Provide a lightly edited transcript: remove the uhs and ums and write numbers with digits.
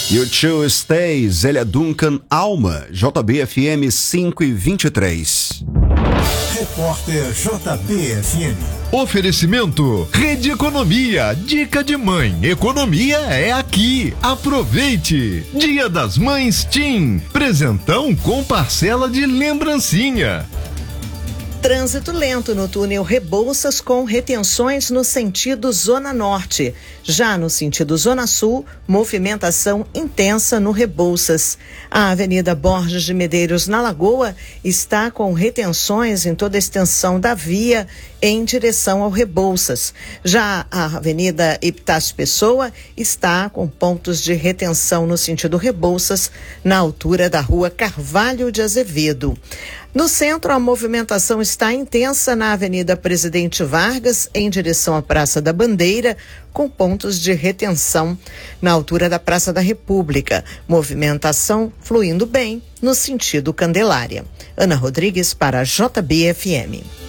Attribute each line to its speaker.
Speaker 1: You Choose Stay, Zélia Duncan, Alma, JBFM 5:23.
Speaker 2: Repórter JBFM.
Speaker 3: Oferecimento Rede Economia, dica de mãe, economia é aqui, aproveite. Dia das Mães TIM, presentão com parcela de lembrancinha.
Speaker 4: Trânsito lento no túnel Rebouças com retenções no sentido Zona Norte. Já no sentido Zona Sul, movimentação intensa no Rebouças. A Avenida Borges de Medeiros na Lagoa está com retenções em toda a extensão da via em direção ao Rebouças. Já a Avenida Epitácio Pessoa está com pontos de retenção no sentido Rebouças, na altura da Rua Carvalho de Azevedo. No centro, a movimentação está intensa na Avenida Presidente Vargas, em direção à Praça da Bandeira, com pontos de retenção na altura da Praça da República. Movimentação fluindo bem no sentido Candelária. Ana Rodrigues para a JBFM.